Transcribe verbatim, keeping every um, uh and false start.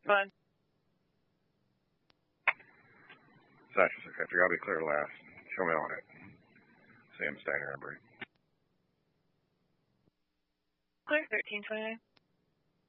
Fine. Sasha six after, I'll be clear last. Show me on it. Sam Steiner, number. Clear thirteen twenty-nine.